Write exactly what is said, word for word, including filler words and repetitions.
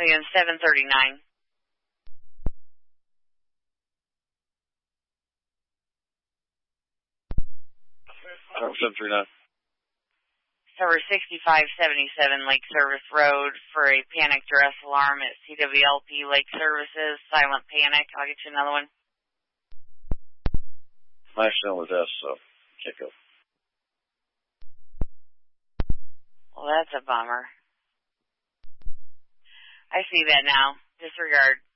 Again, seven thirty-nine. seven three nine. Server sixty-five seventy-seven Lake Service Road for a panic dress alarm at C W L P Lake Services. Silent panic. I'll get you another one. My still with S, so can't go. Well, that's a bummer. I see that now. Disregard.